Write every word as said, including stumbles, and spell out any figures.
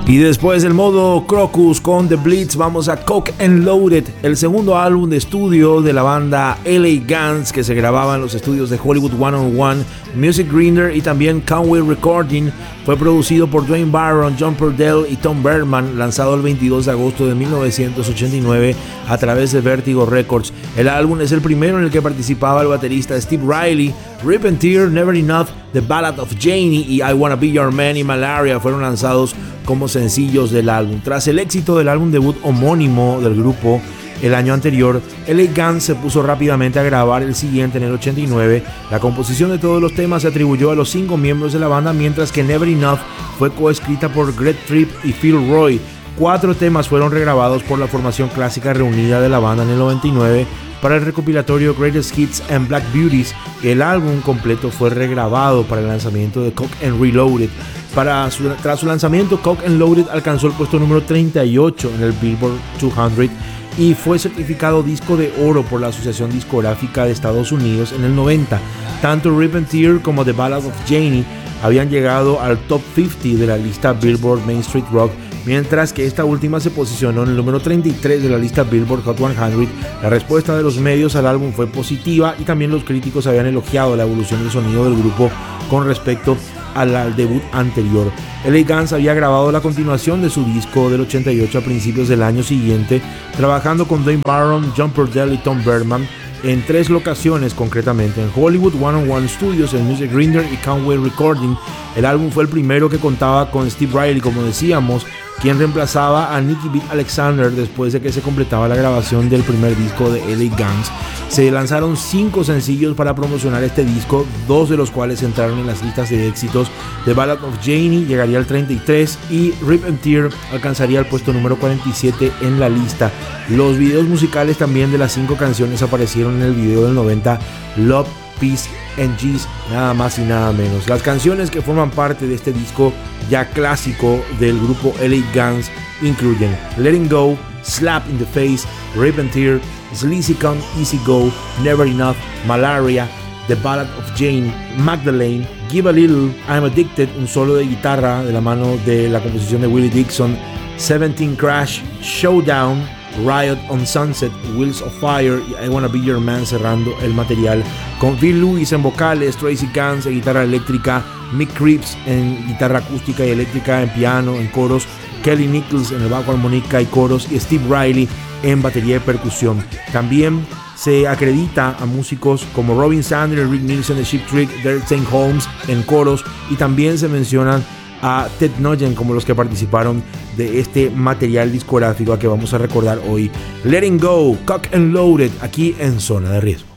Y después del modo Crocus con The Blitz, vamos a Coke and Loaded, el segundo álbum de estudio de la banda L A Guns, que se grababa en los estudios de Hollywood one oh one, Music Grinder y también Conway Recording. Fue producido por Dwayne Barron, John Purdell y Tom Berman, lanzado el veintidós de agosto de mil novecientos ochenta y nueve a través de Vertigo Records. El álbum es el primero en el que participaba el baterista Steve Riley. Rip and Tear, Never Enough, The Ballad of Janie y I Wanna Be Your Man y Malaria fueron lanzados como sencillos del álbum. Tras el éxito del álbum debut homónimo del grupo el año anterior, L A Guns se puso rápidamente a grabar el siguiente en el ochenta y nueve. La composición de todos los temas se atribuyó a los cinco miembros de la banda, mientras que Never Enough fue coescrita por Greg Tripp y Phil Roy. Cuatro temas fueron regrabados por la formación clásica reunida de la banda en el noventa y nueve para el recopilatorio Greatest Hits and Black Beauties. El álbum completo fue regrabado para el lanzamiento de Coke and Reloaded. Para su, tras su lanzamiento, Coke and Loaded alcanzó el puesto número treinta y ocho en el Billboard doscientos y fue certificado disco de oro por la Asociación Discográfica de Estados Unidos en el noventa. Tanto Rip and Tear como The Ballad of Janie habían llegado al top cincuenta de la lista Billboard Main Street Rock, mientras que esta última se posicionó en el número treinta y tres de la lista Billboard Hot cien. La respuesta de los medios al álbum fue positiva y también los críticos habían elogiado la evolución del sonido del grupo con respecto al, al debut anterior. L A Guns había grabado la continuación de su disco del ochenta y ocho a principios del año siguiente, trabajando con Dwayne Barron, John Purdell y Tom Berman en tres locaciones, concretamente en Hollywood one oh one Studios, en Music Grinder y Conway Recording. El álbum fue el primero que contaba con Steve Riley, como decíamos, quien reemplazaba a Nicky Beat Alexander después de que se completaba la grabación del primer disco de L A Guns. Se lanzaron cinco sencillos para promocionar este disco, dos de los cuales entraron en las listas de éxitos. The Ballad of Janie llegaría al treinta y tres y Rip and Tear alcanzaría el puesto número cuarenta y siete en la lista. Los videos musicales también de las cinco canciones aparecieron en el video del noventa, Love, Peace and G's, nada más y nada menos. Las canciones que forman parte de este disco ya clásico del grupo L A Guns incluyen Letting Go, Slap in the Face, Rip and Tear, Sleazy Con, Easy Go, Never Enough, Malaria, The Ballad of Jane, Magdalene, Give a Little, I'm Addicted, un solo de guitarra de la mano de la composición de Willie Dixon, seventeen Crash, Showdown, Riot on Sunset, Wheels of Fire y I Wanna Be Your Man cerrando el material, con Phil Lewis en vocales, Tracy Guns en guitarra eléctrica, Mick Creeps en guitarra acústica y eléctrica, en piano, en coros, Kelly Nichols en el bajo, armónica y coros y Steve Riley en batería y percusión. También se acredita a músicos como Robin Sanders, Rick Nielsen de Cheap Trick, Derek Saint Holmes en coros, y también se mencionan a Ted Nugent como los que participaron de este material discográfico a que vamos a recordar hoy. Letting Go, Cock and Loaded, aquí en Zona de Riesgo.